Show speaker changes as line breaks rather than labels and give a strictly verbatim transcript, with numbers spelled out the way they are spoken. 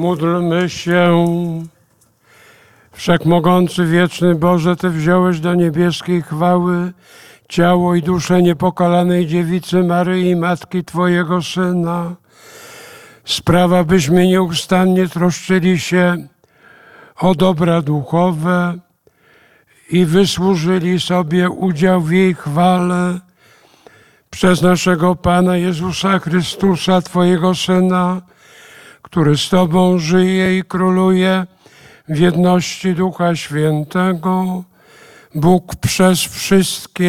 Módlmy się. Wszechmogący, wieczny Boże, Ty wziąłeś do niebieskiej chwały ciało i duszę niepokalanej dziewicy Maryi, Matki Twojego Syna. Sprawa, byśmy nieustannie troszczyli się o dobra duchowe i wysłużyli sobie udział w jej chwale przez naszego Pana Jezusa Chrystusa, Twojego Syna, który z Tobą żyje i króluje w jedności Ducha Świętego, Bóg przez wszystkie